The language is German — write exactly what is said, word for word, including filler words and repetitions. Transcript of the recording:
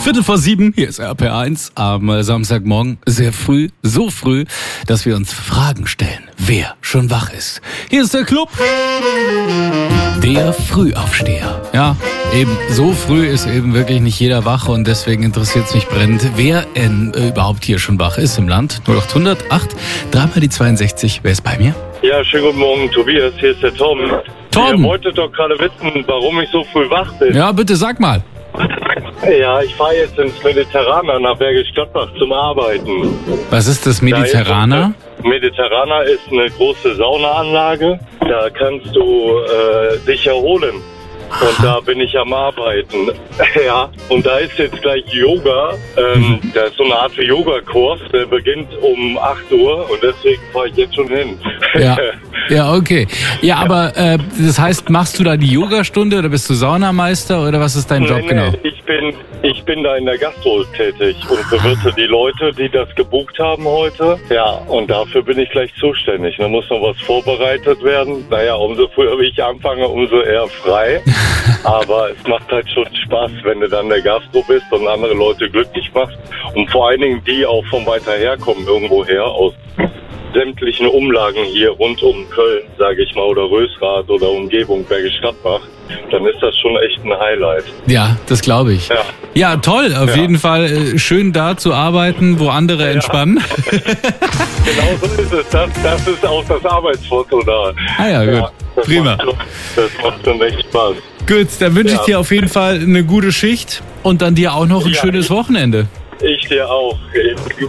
Viertel vor sieben, hier ist R P eins am Samstagmorgen, sehr früh, so früh, dass wir uns Fragen stellen, wer schon wach ist. Hier ist der Club, der Frühaufsteher. Ja, eben so früh ist eben wirklich nicht jeder wach und deswegen interessiert es mich brennend, wer denn äh, überhaupt hier schon wach ist im Land. null acht hundert acht, dreimal die zweiundsechzig, wer ist bei mir? Ja, schönen guten Morgen, Tobias, hier ist der Tom. Tom! Ihr wolltet doch gerade wissen, warum ich so früh wach bin. Ja, bitte sag mal. Ja, ich fahre jetzt ins Mediterraner nach Bergisch Gladbach zum Arbeiten. Was ist das Mediterraner? Da Mediterraner ist eine große Saunaanlage. Da kannst du äh, dich erholen. Und da bin ich am Arbeiten. Ja, und da ist jetzt gleich Yoga. Ähm, da ist so eine Art Yoga-Kurs. Der beginnt um acht Uhr und deswegen fahre ich jetzt schon hin. Ja, ja, okay. Ja, aber äh, das heißt, machst du da die Yogastunde oder bist du Saunameister oder was ist dein Job nee, nee, genau? Ich bin, ich bin da in der Gastro tätig und bewirte die Leute, die das gebucht haben heute. Ja, und dafür bin ich gleich zuständig. Da muss noch was vorbereitet werden. Naja, umso früher ich anfange, umso eher frei. Aber es macht halt schon Spaß, wenn du dann der Gastro bist und andere Leute glücklich machst. Und vor allen Dingen die auch von weiter her kommen, irgendwo her, aus sämtlichen Umlagen hier rund um Köln, sage ich mal, oder Rösrath oder Umgebung Bergisch Gladbach, dann ist das schon echt ein Highlight. Ja, das glaube ich. Ja. Ja, toll, auf Ja. jeden Fall äh, schön da zu arbeiten, wo andere Ja. entspannen. Genau so ist es. Das, das ist auch das Arbeitsfoto da. Ah ja, gut. das Prima. Macht schon, das macht schon echt Spaß. Gut, dann wünsche ich Ja. dir auf jeden Fall eine gute Schicht und dann dir auch noch ein Ja, schönes ich- Wochenende. Ich dir auch.